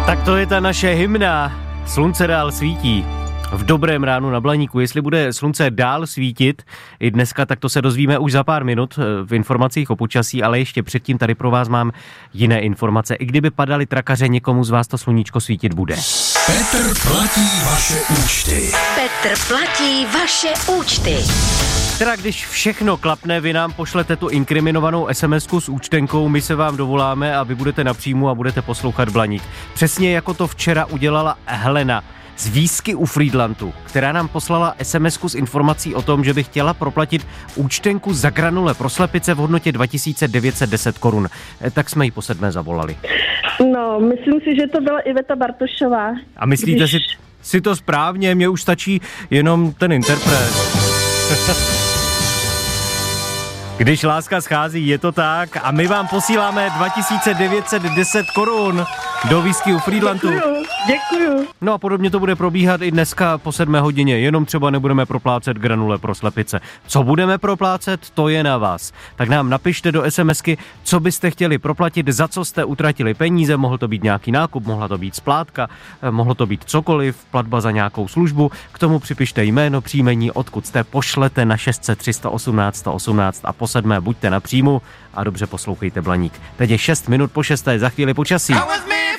Tak to je ta naše hymna. Slunce dál svítí. V dobrém ránu na Blaníku. Jestli bude slunce dál svítit i dneska, tak to se dozvíme už za pár minut v informacích o počasí, ale ještě předtím tady pro vás mám jiné informace. I kdyby padaly trakaře, někomu z vás to sluníčko svítit bude. Petr platí vaše účty. Petr platí vaše účty. Teda když všechno klapne, vy nám pošlete tu inkriminovanou SMS-ku s účtenkou, my se vám dovoláme a vy budete na příjmu a budete poslouchat Blaník. Přesně jako to včera udělala Helena z Výsky u Frýdlantu, která nám poslala SMS-ku s informací o tom, že by chtěla proplatit účtenku za granule pro slepice v hodnotě 2910 korun. Tak jsme jí po 7. zavolali. No, myslím si, že to byla Iveta Bartošová. A myslíte si to správně? Mně už stačí jenom ten interpret. Když láska schází, je to tak. A my vám posíláme 2910 korun do Výsky u Frýdlantu. Děkuju. No a podobně to bude probíhat i dneska po 7 hodině. Jenom třeba nebudeme proplácet granule pro slepice. Co budeme proplácet, to je na vás. Tak nám napište do SMSky, co byste chtěli proplatit, za co jste utratili peníze. Mohl to být nějaký nákup, mohla to být splátka, mohlo to být cokoliv, platba za nějakou službu. K tomu připište jméno, příjmení, odkud jste, pošlete na 600 318 118 a po 7 buďte na příjmu a dobře poslouchejte Blaník. Teď je 6 minut po 6, za chvíli počasí.